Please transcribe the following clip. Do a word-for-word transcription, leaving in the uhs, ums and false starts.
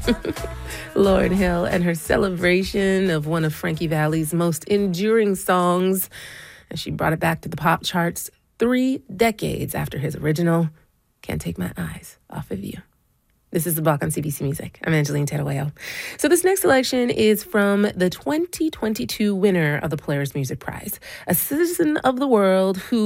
Lauryn Hill and her celebration of one of Frankie Valli's most enduring songs. And she brought it back to the pop charts three decades after his original, Can't Take My Eyes Off of You. This is The Block on C B C Music. I'm Angeline Terueo. So this next selection is from the twenty twenty-two winner of the Polaris Music Prize, a citizen of the world who